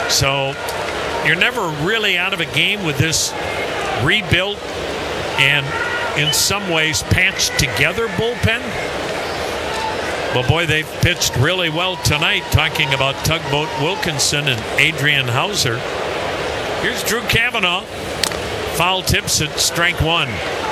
So you're never really out of a game with this rebuilt and in some ways patched together bullpen. But boy, they've pitched really well tonight, talking about Tugboat Wilkinson and Adrian Hauser. Here's Drew Cavanaugh. Foul tips at strike one.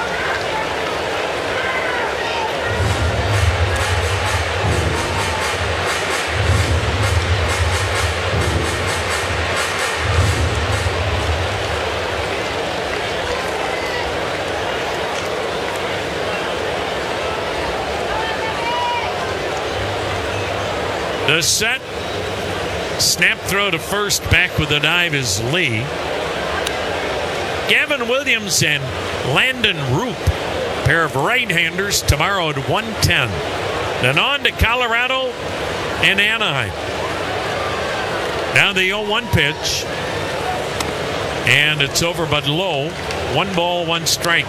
The set. Snap throw to first. Back with the dive is Lee. Gavin Williams and Landon Roop, pair of right-handers, tomorrow at 1:10. Then on to Colorado and Anaheim. Now the 0-1 pitch. And it's over but low. 1 ball, 1 strike.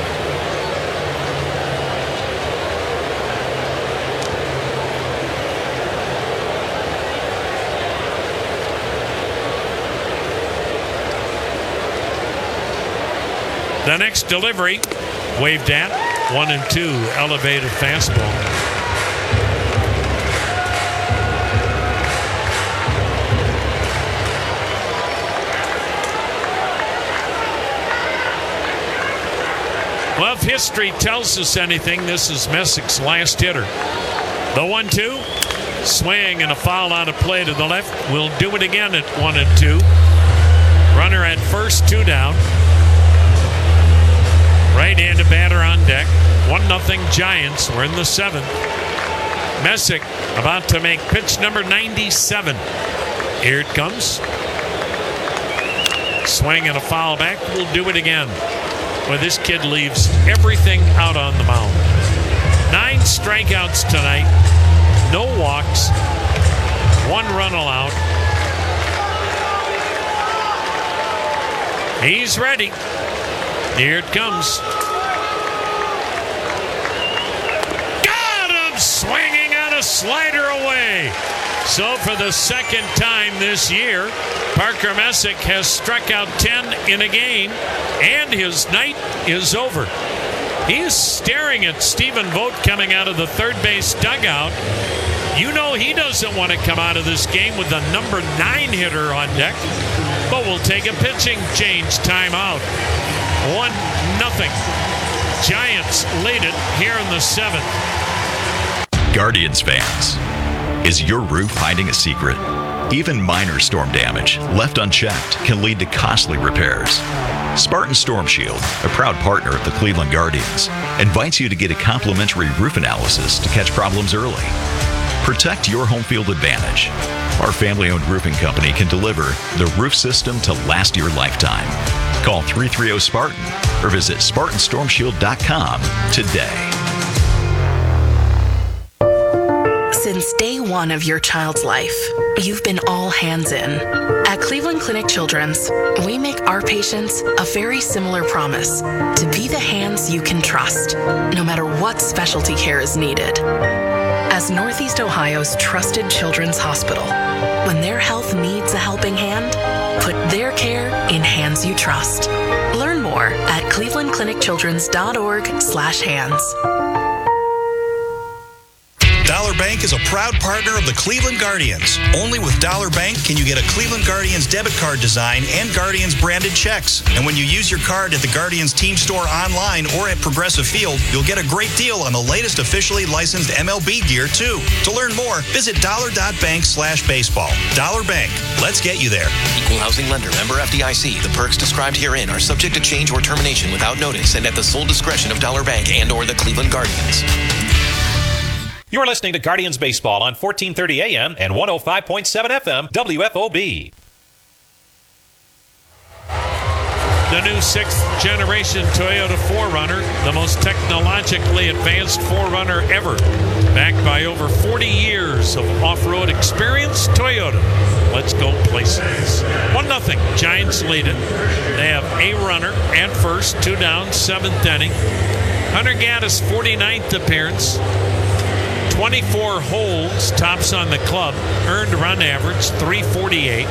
The next delivery, waved at, 1-2, elevated fastball. Well, if history tells us anything, this is Messick's last hitter. The 1-2, swing and a foul out of play to the left. We'll do it again at 1-2. Runner at first, 2 down. Right-handed batter on deck. 1-0 Giants. We're in the 7th. Messick about to make pitch number 97. Here it comes. Swing and a foul back. We'll do it again. Well, this kid leaves everything out on the mound. 9 strikeouts tonight. No walks. 1 run allowed. He's ready. Here it comes. Got him! Swinging on a slider away. So for the second time this year, Parker Messick has struck out 10 in a game, and his night is over. He is staring at Stephen Vogt coming out of the third base dugout. You know he doesn't want to come out of this game with the number 9 hitter on deck, but we'll take a pitching change timeout. 1-0. Giants lead it here in the 7th. Guardians fans, is your roof hiding a secret? Even minor storm damage left unchecked can lead to costly repairs. Spartan Storm Shield, a proud partner of the Cleveland Guardians, invites you to get a complimentary roof analysis to catch problems early. Protect your home field advantage. Our family-owned roofing company can deliver the roof system to last your lifetime. Call 330-SPARTAN or visit SpartanStormShield.com today. Since day one of your child's life, you've been all hands in. At Cleveland Clinic Children's, we make our patients a very similar promise to be the hands you can trust, no matter what specialty care is needed. As Northeast Ohio's trusted children's hospital, when their health needs a helping hand, put their care in hands you trust. Learn more at clevelandclinicchildrens.org/hands. Dollar Bank is a proud partner of the Cleveland Guardians. Only with Dollar Bank can you get a Cleveland Guardians debit card design and Guardians branded checks. And when you use your card at the Guardians team store online or at Progressive Field, you'll get a great deal on the latest officially licensed MLB gear too. To learn more, visit dollar.bank/baseball. Dollar Bank. Let's get you there. Equal housing lender. Member FDIC. The perks described herein are subject to change or termination without notice and at the sole discretion of Dollar Bank and or the Cleveland Guardians. You're listening to Guardians Baseball on 1430 AM and 105.7 FM WFOB. The new 6th generation Toyota 4Runner, the most technologically advanced 4Runner ever. Backed by over 40 years of off-road experience, Toyota. Let's go places. 1-0. Giants lead it. They have a runner at first, 2 down, 7th inning. Hunter Gaddis' 49th appearance. 24 holds, tops on the club, earned run average 348.